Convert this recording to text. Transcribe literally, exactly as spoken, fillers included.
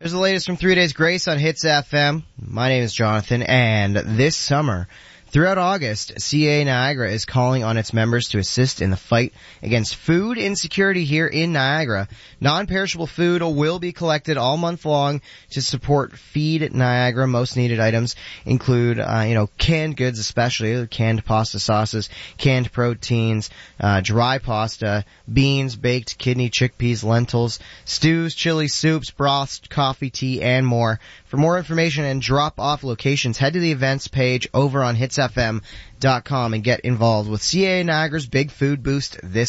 There's the latest from Three Days Grace on Hits F M. My name is Jonathan, and this summer, throughout August, C A A Niagara is calling on its members to assist in the fight against food insecurity here in Niagara. Non-perishable food will be collected all month long to support Feed Niagara. Most needed items include, uh, you know, canned goods, especially canned pasta sauces, canned proteins, uh, dry pasta, beans, baked kidney, chickpeas, lentils, stews, chili, soups, broths, coffee, tea, and more. For more information and drop-off locations, head to the events page over on hits f m dot com and get involved with C A A Niagara's Big Food Boost this